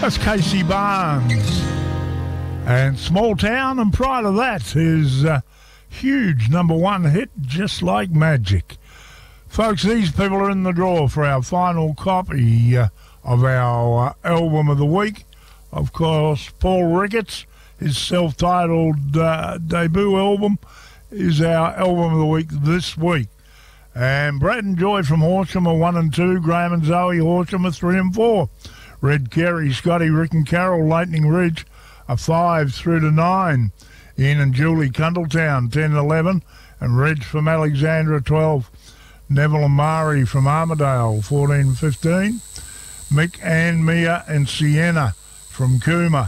That's Casey Barnes and Small Town, and prior to that his huge #1 hit, Just Like Magic. Folks, these people are in the draw for our final copy of our album of the week. Of course, Paul Ricketts, his self-titled debut album, is our album of the week this week. And Brad and Joy from Horsham are 1 and 2. Graham and Zoe Horsham are 3 and 4. Red Kerry, Scotty, Rick and Carol, Lightning Ridge are 5 through to 9. Ian and Julie, Cundletown, 10 and 11. And Reg from Alexandra, 12. Neville and Mari from Armidale, 14 and 15. Mick, Ann, Mia and Sienna from Cooma,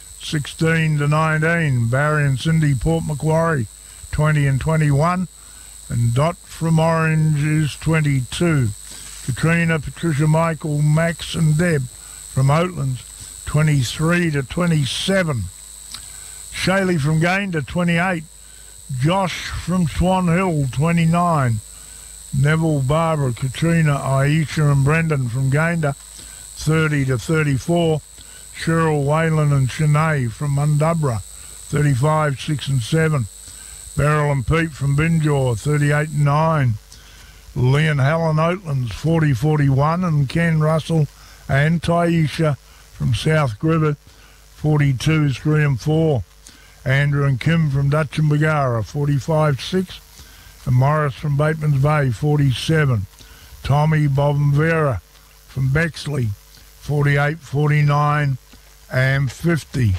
16 to 19. Barry and Cindy, Port Macquarie, 20 and 21. And Dot from Orange is 22. Katrina, Patricia, Michael, Max and Deb from Oatlands, 23 to 27. Shaylee from Gayndah, 28. Josh from Swan Hill, 29. Neville, Barbara, Katrina, Aisha and Brendan from Gayndah, 30 to 34. Cheryl, Waylon and Shanae from Mundubra, 35, 6 and 7. Beryl and Pete from Binjaw, 38 and 9. Lee and Helen Oatlands, 40, 41. And Ken Russell and Taisha from South Griffith, 42, 3 and 4. Andrew and Kim from Dutch and Bagara, 45, 6. And Morris from Bateman's Bay, 47. Tommy, Bob and Vera from Bexley, 48, 49 and 50.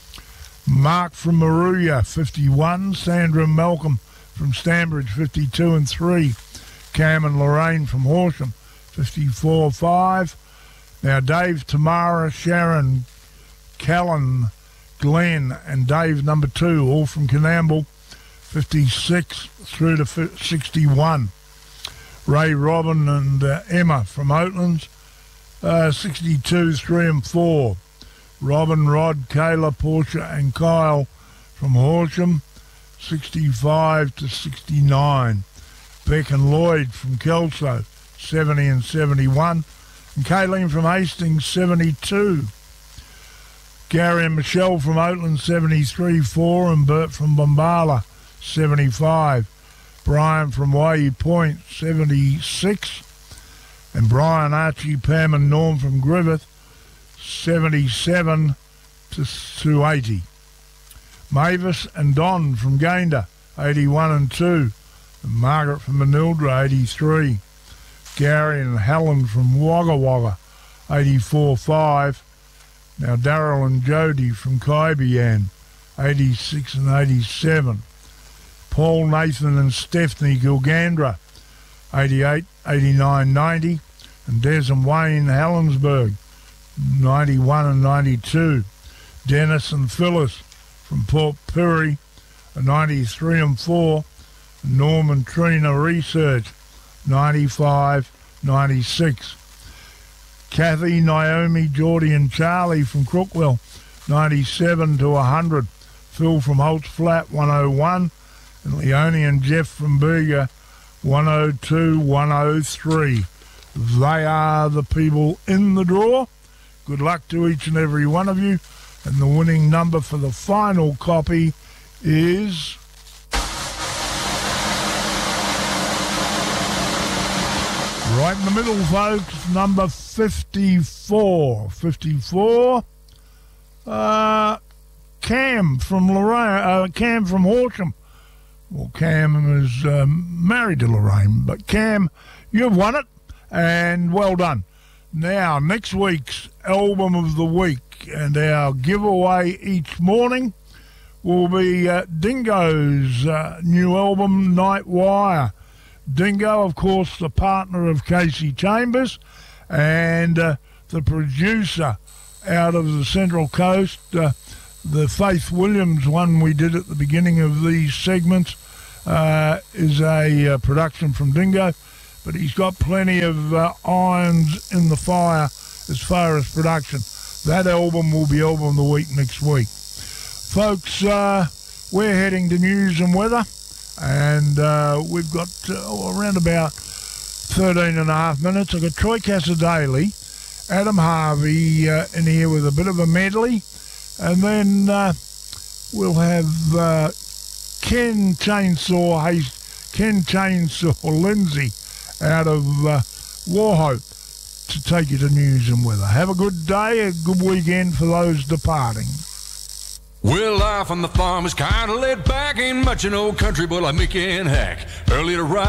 Mark from Maruya, 51. Sandra and Malcolm from Stanbridge, 52 and 3. Cam and Lorraine from Horsham, 54, 5. Now Dave, Tamara, Sharon, Callan, Glenn and Dave #2, all from Canamble, 56 through to 61. Ray, Robin and Emma from Oatlands, 62, 3 and 4. Robin, Rod, Kayla, Portia and Kyle from Horsham, 65 to 69. Beck and Lloyd from Kelso, 70 and 71. And Kayleen from Hastings, 72. Gary and Michelle from Oatland, 73, 4. And Bert from Bombala, 75. Brian from Waihee Point, 76. And Brian, Archie, Pam and Norm from Griffith, 77 to 80. Mavis and Don from Gayndah, 81 and 2. And Margaret from Manildra, 83. Gary and Helen from Wagga Wagga, 84, 5. Now Darryl and Jody from Kaibian, 86 and 87. Paul, Nathan and Stephanie Gilgandra, 88, 89, 90. And Des and Wayne Helensburgh, 91 and 92. Dennis and Phyllis from Port Pirie, 93 and 4. And Norm and Trina Research, 95, 96. Kathy, Naomi, Geordie and Charlie from Crookwell, 97 to 100. Phil from Holt's Flat, 101. And Leonie and Jeff from Bega, 102, 103. They are the people in the draw. Good luck to each and every one of you. And the winning number for the final copy is... right in the middle, folks, number 54. 54. Cam from Lorraine. Cam from Horsham. Well, Cam is married to Lorraine, but Cam, you've won it, and well done. Now, next week's album of the week and our giveaway each morning will be Dingo's new album, Night Wire. Dingo, of course, the partner of Casey Chambers and the producer out of the Central Coast. The Faith Williams one we did at the beginning of these segments is a production from Dingo, but he's got plenty of irons in the fire as far as production. That album will be album of the week next week. Folks, we're heading to news and weather. And we've got around about 13 and a half minutes. I've got Troy Cassadaly Adam Harvey in here with a bit of a medley. And then we'll have Ken Chainsaw Lindsay out of Warhope to take you to news and weather. Have a good day, a good weekend for those departing. Well, life on the farm is kind of laid back, ain't much an old country boy like Mickey and Hack. Early to rise.